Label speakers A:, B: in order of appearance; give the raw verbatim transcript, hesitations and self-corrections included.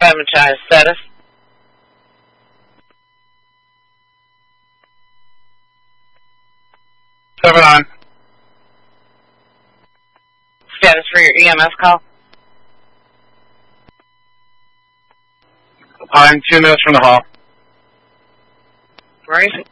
A: Advertise status.
B: seven nine.
A: Status for your E M S call.
B: I'm two minutes from the hall.
A: Where is it?